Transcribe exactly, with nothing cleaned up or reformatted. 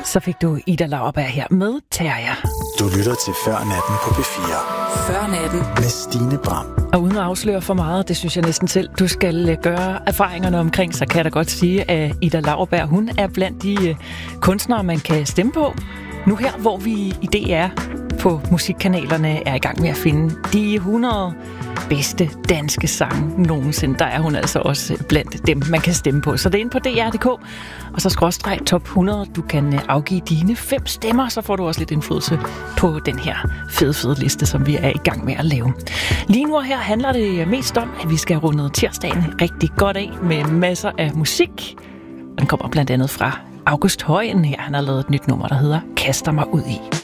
Så fik du Ida Lauerberg her med Terrier. Du lytter til Før Natten på P fire. Før Natten. Med Stine Bram. Og uden at afsløre for meget, det synes jeg næsten selv, du skal gøre erfaringerne omkring, så kan jeg da godt sige, at Ida Lauerberg, hun er blandt de kunstnere, man kan stemme på. Nu her, hvor vi i D R på musikkanalerne er i gang med at finde de hundrede bedste danske sange nogensinde. Der er hun altså også blandt dem, man kan stemme på. Så det er inde på D R punktum d k, og så skråstreg top hundrede. Du kan afgive dine fem stemmer, så får du også lidt indflydelse på den her fede, fede liste, som vi er i gang med at lave. Lige nu her handler det mest om, at vi skal have rundet tirsdagen rigtig godt af med masser af musik. Den kommer blandt andet fra August Højen her. Han har lavet et nyt nummer, der hedder Kaster mig ud i.